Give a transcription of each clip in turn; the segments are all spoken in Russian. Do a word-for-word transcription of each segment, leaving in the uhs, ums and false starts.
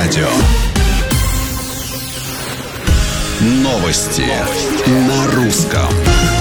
радио. Новости на русском.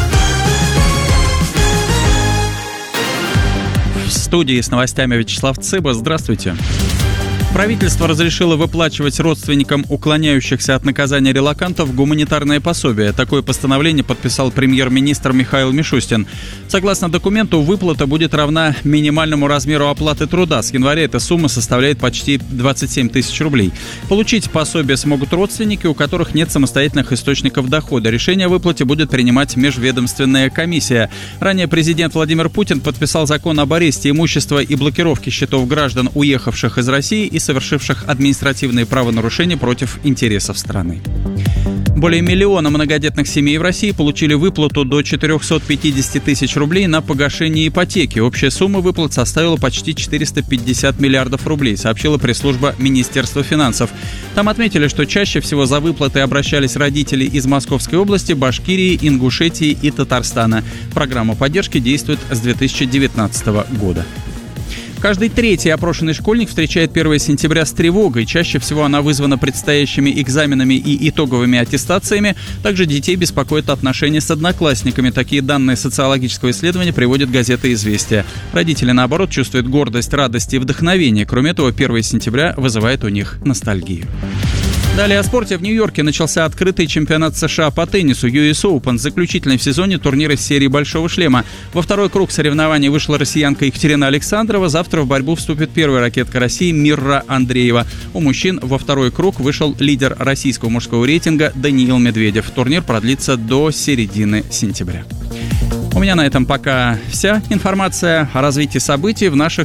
В студии с новостями Вячеслав Цыба. Здравствуйте. Правительство разрешило выплачивать родственникам уклоняющихся от наказания релокантов гуманитарное пособие. Такое постановление подписал премьер-министр Михаил Мишустин. Согласно документу, выплата будет равна минимальному размеру оплаты труда. С января эта сумма составляет почти двадцать семь тысяч рублей. Получить пособие смогут родственники, у которых нет самостоятельных источников дохода. Решение о выплате будет принимать межведомственная комиссия. Ранее президент Владимир Путин подписал закон об аресте имущества и блокировке счетов граждан, уехавших из России и совершивших административные правонарушения против интересов страны. Более миллиона многодетных семей в России получили выплату до четыреста пятьдесят тысяч рублей на погашение ипотеки. Общая сумма выплат составила почти четыреста пятьдесят миллиардов рублей, сообщила пресс-служба Министерства финансов. Там отметили, что чаще всего за выплатой обращались родители из Московской области, Башкирии, Ингушетии и Татарстана. Программа поддержки действует с две тысячи девятнадцатого года. Каждый третий опрошенный школьник встречает первое сентября с тревогой. Чаще всего она вызвана предстоящими экзаменами и итоговыми аттестациями. Также детей беспокоит отношения с одноклассниками. Такие данные социологического исследования приводит газета «Известия». Родители, наоборот, чувствуют гордость, радость и вдохновение. Кроме того, первое сентября вызывает у них ностальгию. Далее о спорте. В Нью-Йорке начался открытый чемпионат США по теннису ю эс Open, заключительный в сезоне турнир из серии «Большого шлема». Во второй круг соревнований вышла россиянка Екатерина Александрова. Завтра в борьбу вступит первая ракетка России Мирра Андреева. У мужчин во второй круг вышел лидер российского мужского рейтинга Даниил Медведев. Турнир продлится до середины сентября. У меня на этом пока вся информация о развитии событий в наших